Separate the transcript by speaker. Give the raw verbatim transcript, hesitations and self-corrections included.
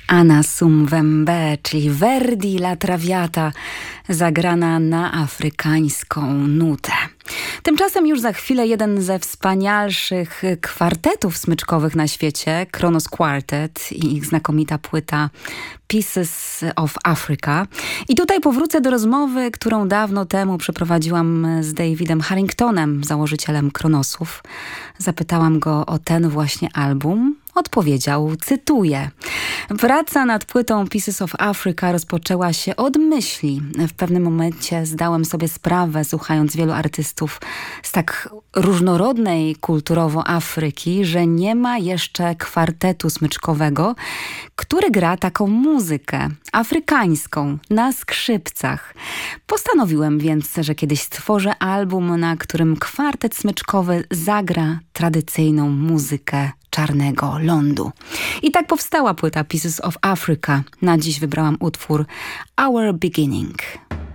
Speaker 1: Anna Sumwembe, czyli Verdi La Traviata, zagrana na afrykańską nutę. Tymczasem już za chwilę jeden ze wspanialszych kwartetów smyczkowych na świecie, Kronos Quartet i ich znakomita płyta Pieces of Africa. I tutaj powrócę do rozmowy, którą dawno temu przeprowadziłam z Davidem Harringtonem, założycielem Kronosów. Zapytałam go o ten właśnie album. Odpowiedział, cytuję: praca nad płytą Pieces of Africa rozpoczęła się od myśli. W pewnym momencie zdałem sobie sprawę, słuchając wielu artystów z tak różnorodnej kulturowo Afryki, że nie ma jeszcze kwartetu smyczkowego, który gra taką muzykę afrykańską na skrzypcach. Postanowiłem więc, że kiedyś stworzę album, na którym kwartet smyczkowy zagra tradycyjną muzykę czarnego lądu. I tak powstała płyta Pieces of Africa. Na dziś wybrałam utwór Our Beginning.